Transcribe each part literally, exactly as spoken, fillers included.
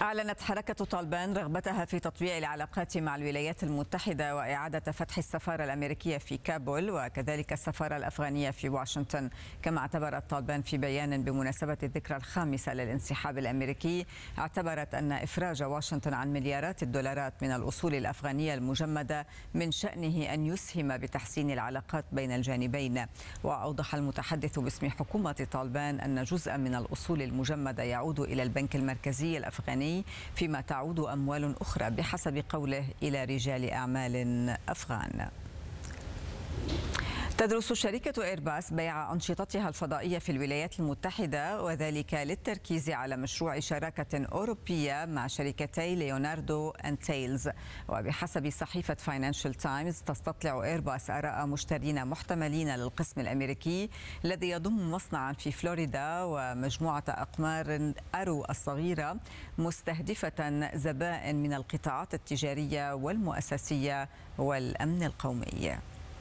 أعلنت حركة طالبان رغبتها في تطويع العلاقات مع الولايات المتحدة وإعادة فتح السفارة الأمريكية في كابول وكذلك السفارة الأفغانية في واشنطن. كما اعتبرت طالبان في بيان بمناسبة الذكرى الخامسة للانسحاب الأمريكي، اعتبرت أن إفراج واشنطن عن مليارات الدولارات من الأصول الأفغانية المجمدة من شأنه أن يسهم بتحسين العلاقات بين الجانبين. وأوضح المتحدث باسم حكومة طالبان أن جزءا من الأصول المجمدة يعود إلى البنك المركزي الأفغاني، فيما تعود أموال أخرى بحسب قوله إلى رجال أعمال أفغان. تدرس شركة إيرباص بيع أنشطتها الفضائية في الولايات المتحدة، وذلك للتركيز على مشروع شراكة أوروبية مع شركتي ليوناردو أند تيلز. وبحسب صحيفة فاينانشال تايمز، تستطلع إيرباص آراء مشترين محتملين للقسم الأمريكي الذي يضم مصنعا في فلوريدا ومجموعة أقمار أرو الصغيرة، مستهدفة زبائن من القطاعات التجارية والمؤسسية والأمن القومي.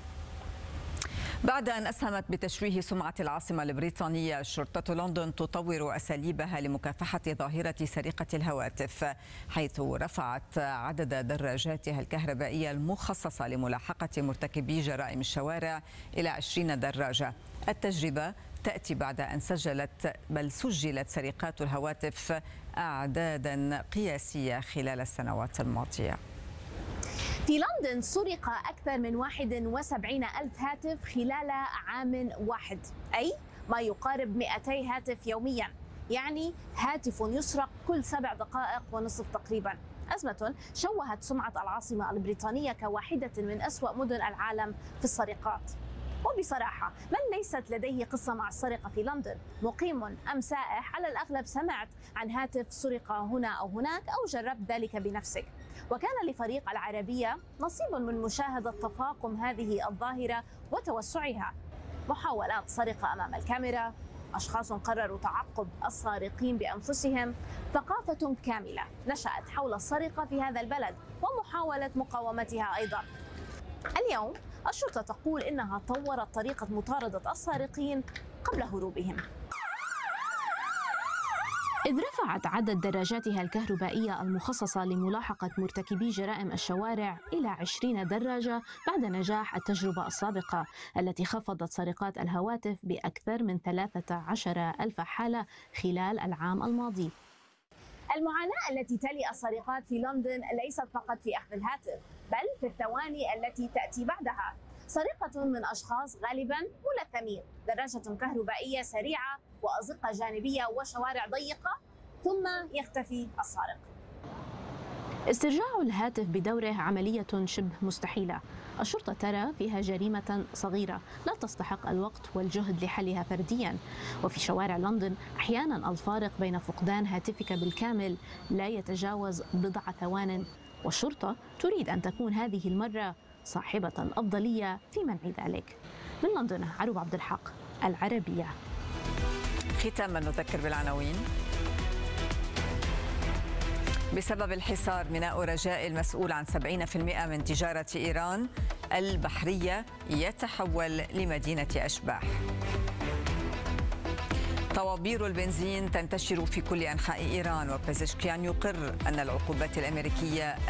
بعد أن أسهمت بتشويه سمعة العاصمة البريطانية، شرطة لندن تطور أساليبها لمكافحة ظاهرة سرقة الهواتف، حيث رفعت عدد دراجاتها الكهربائية المخصصة لملاحقة مرتكبي جرائم الشوارع إلى عشرين دراجة. التجربة تأتي بعد أن سجلت بل سجلت سرقات الهواتف أعدادا قياسية خلال السنوات الماضية. في لندن سرق أكثر من واحد وسبعين ألف هاتف خلال عام واحد، أي ما يقارب مئتي هاتف يوميا، يعني هاتف يسرق كل سبع دقائق ونصف تقريبا. أزمة شوهت سمعة العاصمة البريطانية كواحدة من أسوأ مدن العالم في السرقات. وبصراحة من ليست لديه قصة مع السرقة في لندن، مقيم أم سائح، على الأغلب سمعت عن هاتف سرق هنا أو هناك أو جربت ذلك بنفسك. وكان لفريق العربية نصيب من مشاهدة تفاقم هذه الظاهرة وتوسعها. محاولات سرقة أمام الكاميرا، أشخاص قرروا تعقب السارقين بأنفسهم، ثقافة كاملة نشأت حول السرقة في هذا البلد ومحاولة مقاومتها أيضا. اليوم الشرطة تقول إنها طورت طريقة مطاردة السارقين قبل هروبهم، إذ رفعت عدد دراجاتها الكهربائية المخصصة لملاحقة مرتكبي جرائم الشوارع إلى عشرين دراجة بعد نجاح التجربة السابقة التي خفضت سرقات الهواتف بأكثر من ثلاثة عشر ألف حالة خلال العام الماضي. المعاناة التي تلي السرقات في لندن ليست فقط في أخذ الهاتف، بل في الثواني التي تأتي بعدها. سرقة من أشخاص غالبا ملثمين، دراجة كهربائية سريعة وأزقة جانبية وشوارع ضيقة، ثم يختفي السارق. استرجاع الهاتف بدوره عملية شبه مستحيلة. الشرطة ترى فيها جريمة صغيرة لا تستحق الوقت والجهد لحلها فرديا. وفي شوارع لندن أحيانا الفارق بين فقدان هاتفك بالكامل لا يتجاوز بضع ثوان، والشرطة تريد أن تكون هذه المرة صاحبة الأفضلية في منع ذلك. من لندن، عروب عبد الحق، العربية. ختاما نذكر بالعناوين. بسبب الحصار، ميناء رجاء المسؤول عن سبعين بالمئة من تجارة إيران البحرية يتحول لمدينة أشباح. طوابير البنزين تنتشر في كل أنحاء إيران، وبيزشكيان يقر أن العقوبات الأمريكية